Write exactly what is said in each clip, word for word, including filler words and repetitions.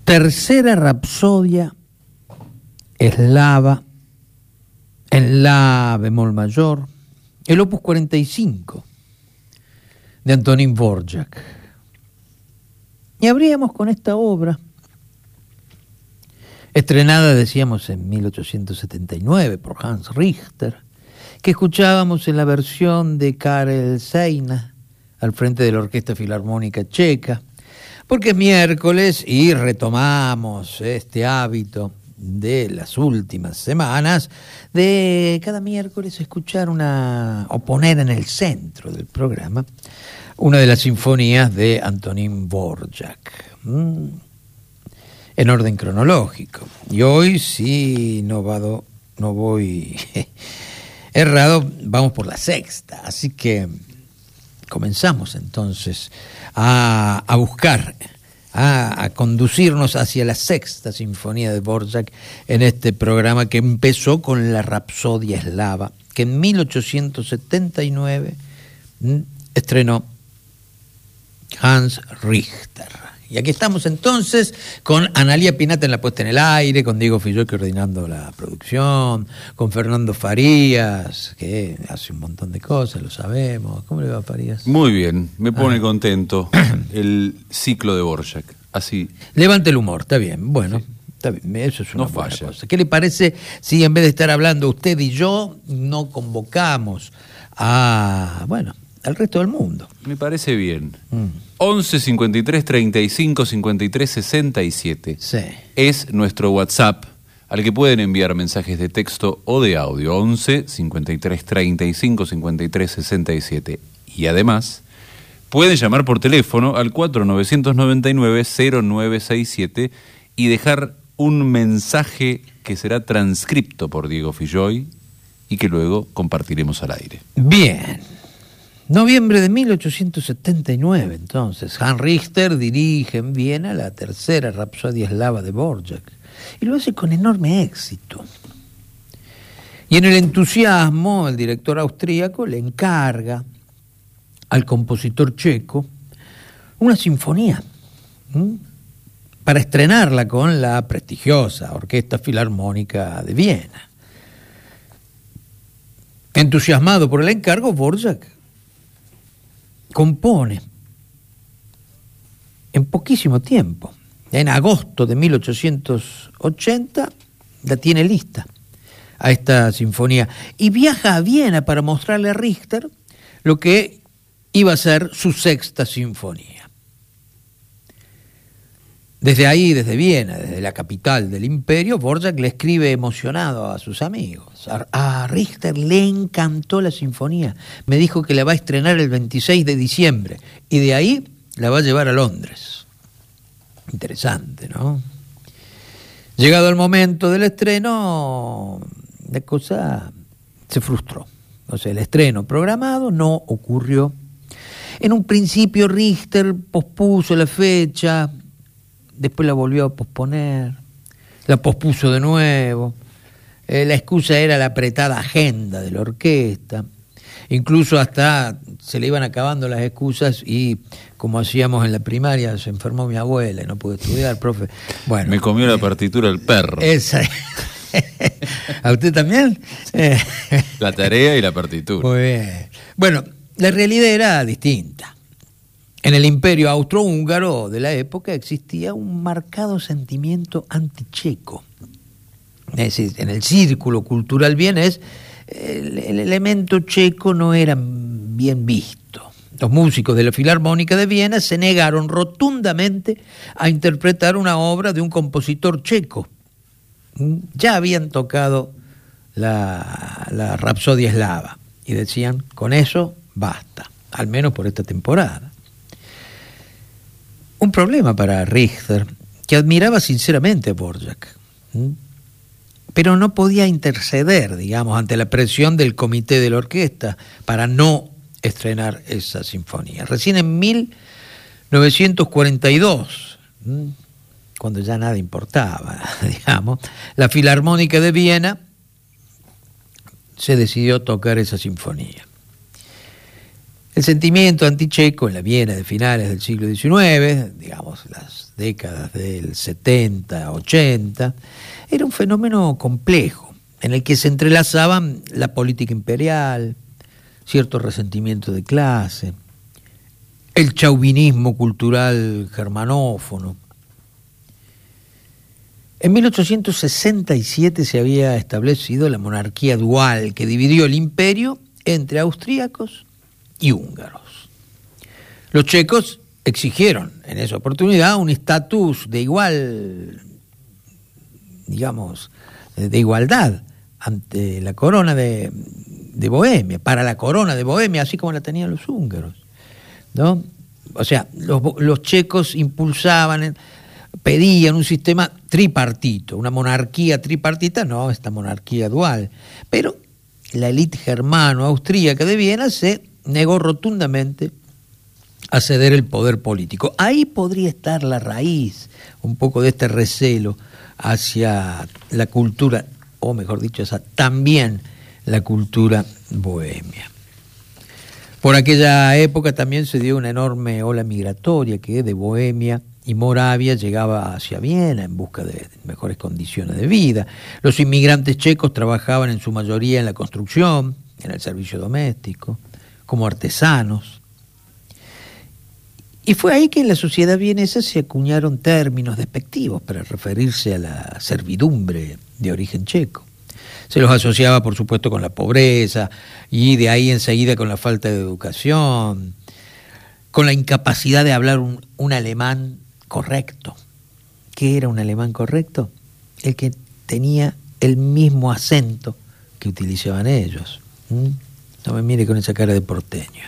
Tercera Rapsodia Eslava en la bemol mayor, el opus cuarenta y cinco de Antonín Dvorak. Y abríamos con esta obra, estrenada, decíamos, en mil ochocientos setenta y nueve por Hans Richter, que escuchábamos en la versión de Karel Zeina, al frente de la Orquesta Filarmónica Checa, porque es miércoles y retomamos este hábito de las últimas semanas de cada miércoles escuchar una, o poner en el centro del programa, una de las sinfonías de Antonín Dvorak, ¿Mm? en orden cronológico. Y hoy, si no, vado, no voy errado, vamos por la sexta, así que comenzamos entonces a, a buscar, a, a conducirnos hacia la sexta sinfonía de Dvorak en este programa que empezó con la Rapsodia Eslava, que en mil ochocientos setenta y nueve ¿m? estrenó Hans Richter. Y aquí estamos entonces con Analía Pinata en la puesta en el aire, con Diego Filloy coordinando la producción, con Fernando Farías, que hace un montón de cosas, lo sabemos. ¿Cómo le va, Farías? Muy bien, me pone ah. contento el ciclo de Dvorak. Así. Levante el humor, está bien, bueno. Sí. Está bien, eso es una no buena falla. cosa. ¿Qué le parece si en vez de estar hablando usted y yo, no convocamos a, bueno, al resto del mundo? Me parece bien. Mm. once cincuenta y tres treinta y cinco cincuenta y tres sesenta y siete Sí. es nuestro WhatsApp al que pueden enviar mensajes de texto o de audio. Once cincuenta y tres treinta y cinco cincuenta y tres sesenta y siete. Y además pueden llamar por teléfono al cuatro nueve nueve nueve cero nueve seis siete y dejar un mensaje que será transcripto por Diego Filloy y que luego compartiremos al aire. Bien. Noviembre de mil ochocientos setenta y nueve, entonces, Hans Richter dirige en Viena la tercera Rapsodia Eslava de Dvorak, y lo hace con enorme éxito. Y en el entusiasmo, el director austríaco le encarga al compositor checo una sinfonía, ¿m? para estrenarla con la prestigiosa Orquesta Filarmónica de Viena. Entusiasmado por el encargo, Dvorak compone en poquísimo tiempo. En agosto de mil ochocientos ochenta la tiene lista a esta sinfonía y viaja a Viena para mostrarle a Richter lo que iba a ser su sexta sinfonía. Desde ahí, desde Viena, desde la capital del imperio, Dvorak le escribe emocionado a sus amigos. A, a Richter le encantó la sinfonía. Me dijo que la va a estrenar el veintiséis de diciembre y de ahí la va a llevar a Londres. Interesante, ¿no? Llegado el momento del estreno, la cosa se frustró. O sea, el estreno programado no ocurrió. En un principio Richter pospuso la fecha, después la volvió a posponer, la pospuso de nuevo. Eh, la excusa era la apretada agenda de la orquesta. Incluso hasta se le iban acabando las excusas y, como hacíamos en la primaria, se enfermó mi abuela y no pude estudiar, profe. Bueno, me comió la partitura el perro. Esa. ¿A usted también? Sí. La tarea y la partitura. Muy bien. Bueno, la realidad era distinta. En el imperio austrohúngaro de la época existía un marcado sentimiento anticheco. Es decir, en el círculo cultural vienés, el, el elemento checo no era bien visto. Los músicos de la Filarmónica de Viena se negaron rotundamente a interpretar una obra de un compositor checo. Ya habían tocado la, la Rapsodia Eslava y decían, con eso basta, al menos por esta temporada. Un problema para Richter, que admiraba sinceramente a Dvorak, pero no podía interceder, digamos, ante la presión del comité de la orquesta para no estrenar esa sinfonía. Recién en mil novecientos cuarenta y dos, cuando ya nada importaba, digamos, la Filarmónica de Viena se decidió tocar esa sinfonía. El sentimiento anticheco en la Viena de finales del siglo diecinueve, digamos las décadas del setenta, ochenta, era un fenómeno complejo en el que se entrelazaban la política imperial, cierto resentimiento de clase, el chauvinismo cultural germanófono. En mil ochocientos sesenta y siete se había establecido la monarquía dual que dividió el imperio entre austríacos y húngaros. Los checos exigieron en esa oportunidad un estatus de igual, digamos, de igualdad ante la corona de, de Bohemia, para la corona de Bohemia, así como la tenían los húngaros, ¿no? O sea, los, los checos impulsaban, pedían un sistema tripartito, una monarquía tripartita, no esta monarquía dual, pero la élite germano-austríaca de Viena se negó rotundamente a ceder el poder político. Ahí podría estar la raíz un poco de este recelo hacia la cultura, o mejor dicho, esa, también la cultura bohemia. Por aquella época también se dio una enorme ola migratoria que de Bohemia y Moravia llegaba hacia Viena en busca de mejores condiciones de vida. Los inmigrantes checos trabajaban en su mayoría en la construcción, en el servicio doméstico, como artesanos. Y fue ahí que en la sociedad vienesa se acuñaron términos despectivos para referirse a la servidumbre de origen checo. Se los asociaba, por supuesto, con la pobreza y de ahí enseguida con la falta de educación, con la incapacidad de hablar un, un alemán correcto. ¿Qué era un alemán correcto? El que tenía el mismo acento que utilizaban ellos. ¿Mm? No me mire con esa cara de porteño.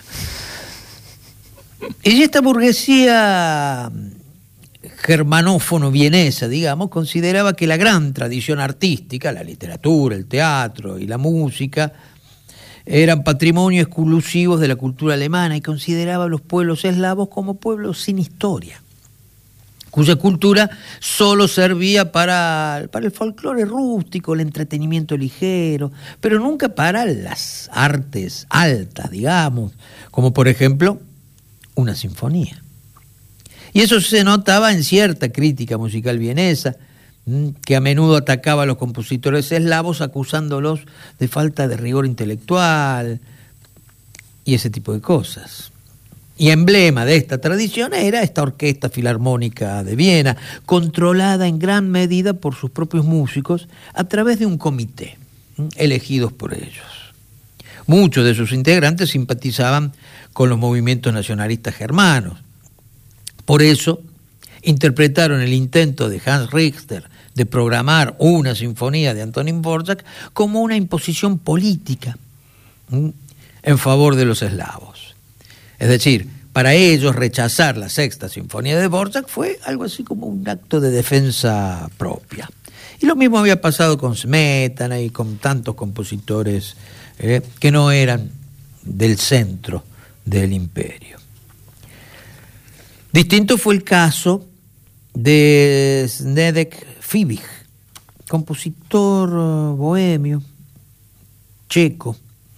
Y esta burguesía germanófono vienesa, digamos, consideraba que la gran tradición artística, la literatura, el teatro y la música, eran patrimonio exclusivos de la cultura alemana y consideraba a los pueblos eslavos como pueblos sin historia, cuya cultura solo servía para, para el folclore rústico, el entretenimiento ligero, pero nunca para las artes altas, digamos, como por ejemplo una sinfonía. Y eso se notaba en cierta crítica musical vienesa, que a menudo atacaba a los compositores eslavos acusándolos de falta de rigor intelectual y ese tipo de cosas. Y emblema de esta tradición era esta Orquesta Filarmónica de Viena, controlada en gran medida por sus propios músicos a través de un comité, elegidos por ellos. Muchos de sus integrantes simpatizaban con los movimientos nacionalistas germanos. Por eso, interpretaron el intento de Hans Richter de programar una sinfonía de Antonín Dvořák como una imposición política ¿m? en favor de los eslavos. Es decir, para ellos rechazar la sexta sinfonía de Dvořák fue algo así como un acto de defensa propia. Y lo mismo había pasado con Smetana y con tantos compositores eh, que no eran del centro del imperio. Distinto fue el caso de Zdeněk Fibiš, compositor bohemio, checo,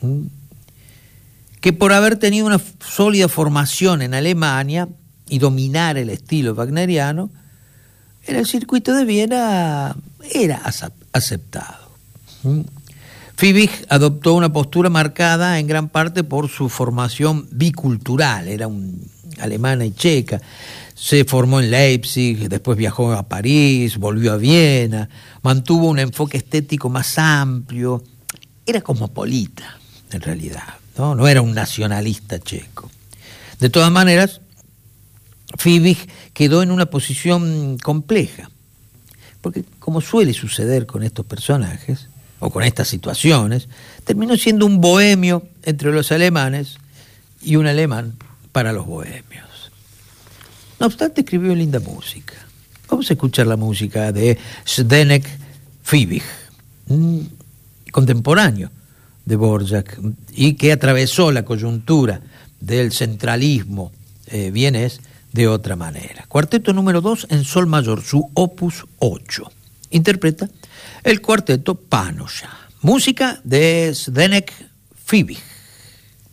que por haber tenido una sólida formación en Alemania y dominar el estilo wagneriano, en el circuito de Viena era aceptado. Fibiš adoptó una postura marcada en gran parte por su formación bicultural, era un alemana y checa. Se formó en Leipzig, después viajó a París, volvió a Viena, mantuvo un enfoque estético más amplio, era cosmopolita en realidad, ¿no? No era un nacionalista checo. De todas maneras, Fibiš quedó en una posición compleja, porque como suele suceder con estos personajes, o con estas situaciones, terminó siendo un bohemio entre los alemanes y un alemán para los bohemios. No obstante, escribió linda música. Vamos a escuchar la música de Zdeněk Fibiš, contemporáneo de Dvořák, y que atravesó la coyuntura del centralismo eh, vienés de otra manera. Cuarteto número dos en sol mayor, su opus ocho. Interpreta el cuarteto Panoša. Música de Zdeněk Fibiš.